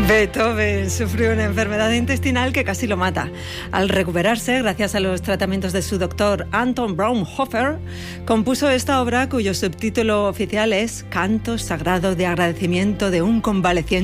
Beethoven sufrió una enfermedad intestinal que casi lo mata. Al recuperarse, gracias a los tratamientos de su doctor Anton Braunhofer, compuso esta obra cuyo subtítulo oficial es Canto Sagrado de Agradecimiento de un convaleciente